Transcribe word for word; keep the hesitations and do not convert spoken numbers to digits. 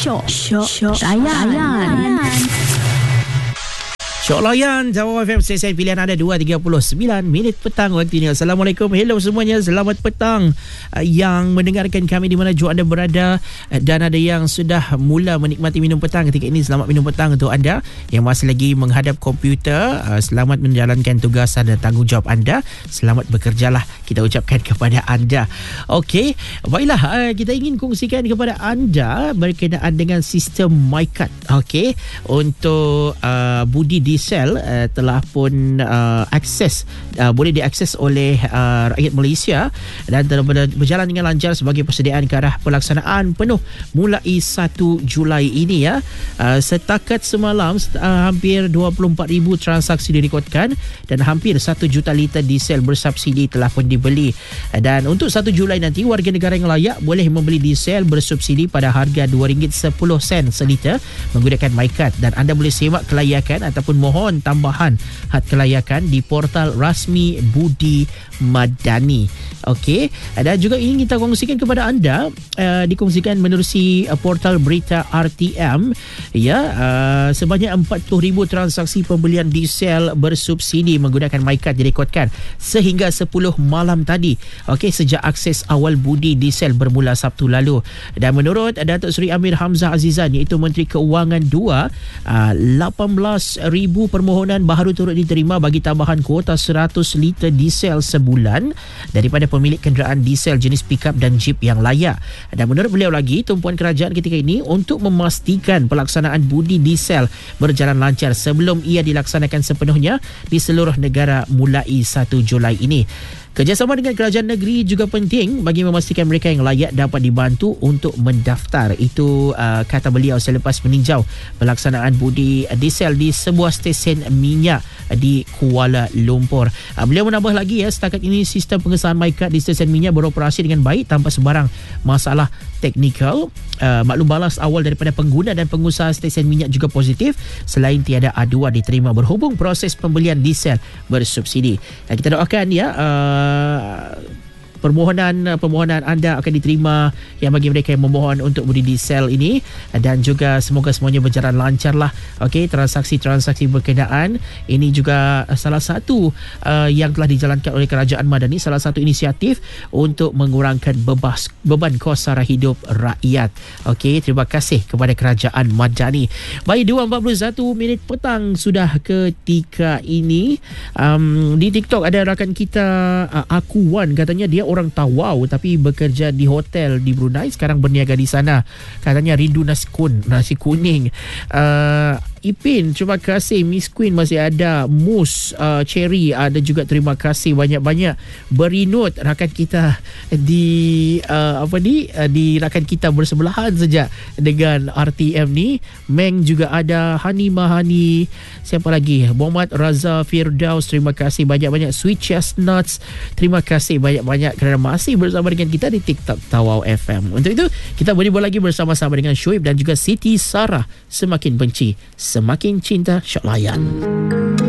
Syok Syok Layan Syok Layan Jawab F M stesen pilihan anda dua tiga puluh sembilan minit petang waktu ini. Assalamualaikum, hello semuanya, selamat petang uh, yang mendengarkan kami di mana jua anda berada, uh, dan ada yang sudah mula menikmati minum petang ketika ini. Selamat minum petang untuk anda yang masih lagi menghadap komputer. Uh, selamat menjalankan tugasan dan tanggungjawab anda. Selamat bekerjalah kita ucapkan kepada anda. Okey, baiklah, uh, kita ingin kongsikan kepada anda berkenaan dengan sistem MyCard. Okey, untuk uh, budi di Diesel uh, telah pun uh, akses uh, boleh diakses oleh uh, rakyat Malaysia dan telah berjalan dengan lancar sebagai persediaan ke arah pelaksanaan penuh mulai satu Julai ini ya. Uh, setakat semalam uh, hampir dua puluh empat ribu transaksi direkodkan dan hampir satu juta liter diesel bersubsidi telah pun dibeli. Uh, dan untuk satu Julai nanti warga negara yang layak boleh membeli diesel bersubsidi pada harga dua ringgit sepuluh sen seliter menggunakan MyCard, dan anda boleh semak kelayakan ataupun mohon tambahan had kelayakan di portal rasmi Budi Madani. Okey, dan juga ingin kita kongsikan kepada anda, uh, dikongsikan menerusi uh, portal berita R T M ya, uh, sebanyak empat puluh ribu transaksi pembelian diesel bersubsidi menggunakan MyCard direkodkan sehingga sepuluh malam tadi. Okey, sejak akses awal budi diesel bermula Sabtu lalu. Dan menurut Datuk Seri Amir Hamzah Azizan iaitu Menteri Keuangan dua, uh, lapan belas ribu permohonan baru turut diterima bagi tambahan kuota seratus liter diesel sebulan daripada pemilik kenderaan diesel jenis pickup dan jeep yang layak. Dan menurut beliau lagi, tumpuan kerajaan ketika ini untuk memastikan pelaksanaan budi diesel berjalan lancar sebelum ia dilaksanakan sepenuhnya di seluruh negara mulai satu Julai ini. Kerjasama dengan kerajaan negeri juga penting bagi memastikan mereka yang layak dapat dibantu untuk mendaftar. Itu uh, kata beliau selepas meninjau pelaksanaan budi diesel di sebuah stesen minyak di Kuala Lumpur. Uh, beliau menambah lagi ya, setakat ini sistem pengesahan MyCard di stesen minyak beroperasi dengan baik tanpa sebarang masalah teknikal. Uh, maklum balas awal daripada pengguna dan pengusaha stesen minyak juga positif selain tiada aduan diterima berhubung proses pembelian diesel bersubsidi. Dan kita doakan ya, uh, permohonan permohonan anda akan diterima yang bagi mereka yang memohon untuk budi diesel ini, dan juga semoga semuanya berjalan lancar lah. Okey, transaksi-transaksi berkenaan ini juga salah satu uh, yang telah dijalankan oleh Kerajaan Madani, salah satu inisiatif untuk mengurangkan bebas, beban kos sara hidup rakyat. Okey, terima kasih kepada Kerajaan Madani. Baik, dua empat puluh satu minit petang sudah ketika ini. Um, di TikTok ada rakan kita uh, Akuan, katanya dia orang Tawau tapi bekerja di hotel di Brunei, sekarang berniaga di sana. Katanya rindu nasi kun, nasi kuning. Uh, Ipin, terima kasih. Miss Queen masih ada. Mus, uh, Cherry ada juga, terima kasih banyak-banyak. Berinut rakan kita di uh, apa ni uh, di rakan kita bersebelahan saja dengan R T M ni. Meng juga ada, Hani Mahani, siapa lagi, Muhammad Raza Firdaus, terima kasih banyak-banyak. Sweet Chestnuts, terima kasih banyak-banyak kerana masih bersama dengan kita di TikTok Tawau F M. Untuk itu kita berjumpa lagi bersama-sama dengan Shoaib dan juga Siti Sarah. Semakin benci semakin cinta, Syok Layan.